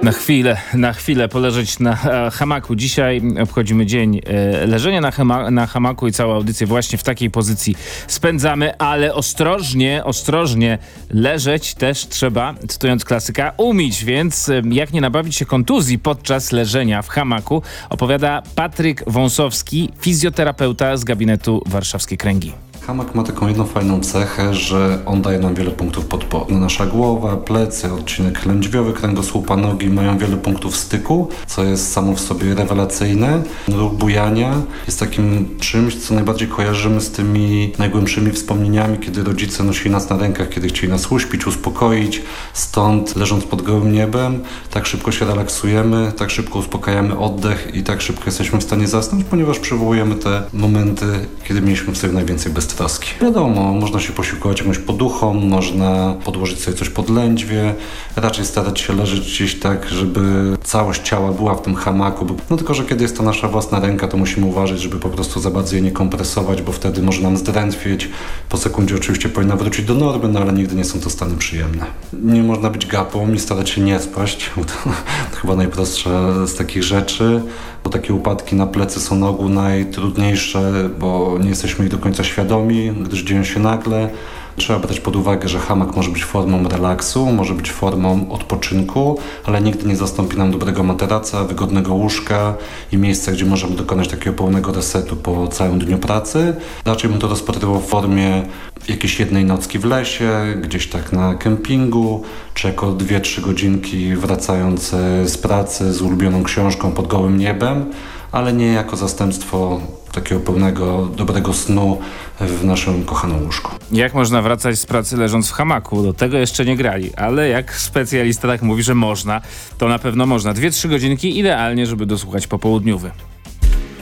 Na chwilę poleżeć na hamaku. Dzisiaj obchodzimy dzień leżenia na hamaku i całą audycję właśnie w takiej pozycji spędzamy, ale ostrożnie leżeć też trzeba, cytując klasyka, umieć, więc jak nie nabawić się kontuzji podczas leżenia w hamaku, opowiada Patryk Wąsowski, fizjoterapeuta z gabinetu Warszawskie Kręgi. Hamak ma taką jedną fajną cechę, że on daje nam wiele punktów podporu. Nasza głowa, plecy, odcinek lędźwiowy kręgosłupa, nogi mają wiele punktów styku, co jest samo w sobie rewelacyjne. Ruch bujania jest takim czymś, co najbardziej kojarzymy z tymi najgłębszymi wspomnieniami, kiedy rodzice nosili nas na rękach, kiedy chcieli nas uśpić, uspokoić. Stąd, leżąc pod gołym niebem, tak szybko się relaksujemy, tak szybko uspokajamy oddech i tak szybko jesteśmy w stanie zasnąć, ponieważ przywołujemy te momenty, kiedy mieliśmy w sobie najwięcej beztroski. Wiadomo, można się posiłkować jakąś poduchą, można podłożyć sobie coś pod lędźwie, raczej starać się leżeć gdzieś tak, żeby całość ciała była w tym hamaku. No tylko, że kiedy jest to nasza własna ręka, to musimy uważać, żeby po prostu za bardzo jej nie kompresować, bo wtedy może nam zdrętwieć. Po sekundzie oczywiście powinna wrócić do normy, no ale nigdy nie są to stany przyjemne. Nie można być gapą i starać się nie spaść, bo to chyba najprostsza z takich rzeczy. Bo takie upadki na plecy są na ogół najtrudniejsze, bo nie jesteśmy ich do końca świadomi, gdyż dzieją się nagle. Trzeba brać pod uwagę, że hamak może być formą relaksu, może być formą odpoczynku, ale nigdy nie zastąpi nam dobrego materaca, wygodnego łóżka i miejsca, gdzie możemy dokonać takiego pełnego resetu po całym dniu pracy. Raczej bym to rozpatrywał w formie jakiejś jednej nocki w lesie, gdzieś tak na kempingu, czy jako 2-3 godzinki wracając z pracy z ulubioną książką pod gołym niebem, ale nie jako zastępstwo takiego pełnego, dobrego snu w naszym kochanym łóżku. Jak można wracać z pracy leżąc w hamaku? Do tego jeszcze nie grali, ale jak specjalista tak mówi, że można, to na pewno można. 2-3 godzinki idealnie, żeby dosłuchać popołudniowy.